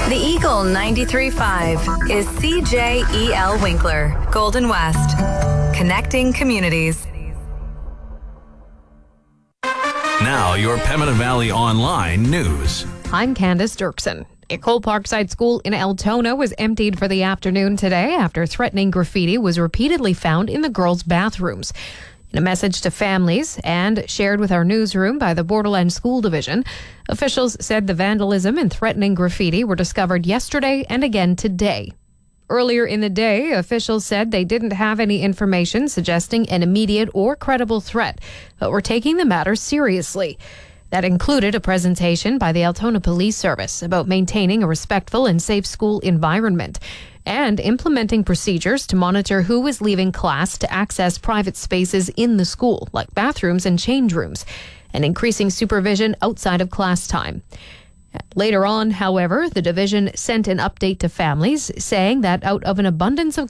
The Eagle 93.5 is CJEL Winkler, Golden West. Connecting communities. Now, your Pembina Valley Online news. I'm Candace Dirksen. Ecole Parkside School in Altona was emptied for the afternoon today after threatening graffiti was repeatedly found in the girls' bathrooms. In a message to families and shared with our newsroom by the Borderland School Division, officials said the vandalism and threatening graffiti were discovered yesterday and again today. Earlier in the day, officials said they didn't have any information suggesting an immediate or credible threat, but were taking the matter seriously. That included a presentation by the Altona Police Service about maintaining a respectful and safe school environment and implementing procedures to monitor who was leaving class to access private spaces in the school, like bathrooms and change rooms, and increasing supervision outside of class time. Later on, however, the division sent an update to families saying that out of an abundance of